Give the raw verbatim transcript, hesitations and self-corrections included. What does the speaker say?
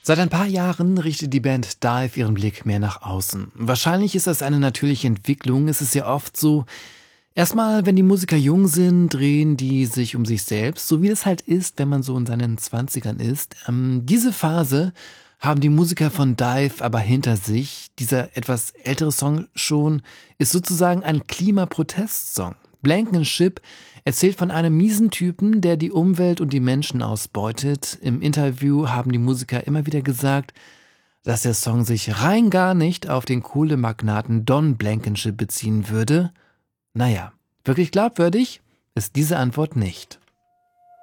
Seit ein paar Jahren richtet die Band Dive ihren Blick mehr nach außen. Wahrscheinlich ist das eine natürliche Entwicklung. Es ist ja oft so, erstmal, wenn die Musiker jung sind, drehen die sich um sich selbst, so wie es halt ist, wenn man so in seinen Zwanzigern ist. Ähm, diese Phase haben die Musiker von Dive aber hinter sich. Dieser etwas ältere Song schon ist sozusagen ein Klimaprotestsong. Blankenship erzählt von einem miesen Typen, der die Umwelt und die Menschen ausbeutet. Im Interview haben die Musiker immer wieder gesagt, dass der Song sich rein gar nicht auf den Kohlemagnaten Don Blankenship beziehen würde. Naja, wirklich glaubwürdig ist diese Antwort nicht.